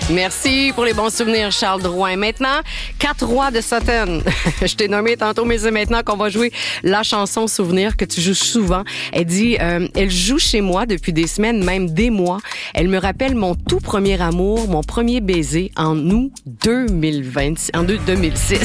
Merci pour les bons souvenirs, Charles Drouin. Maintenant, 4 rois de Sutton. Je t'ai nommé tantôt, mais c'est maintenant qu'on va jouer la chanson souvenir que tu joues souvent. Elle dit, elle joue chez moi depuis des semaines, même des mois. Elle me rappelle mon tout premier amour, mon premier baiser en août 2006.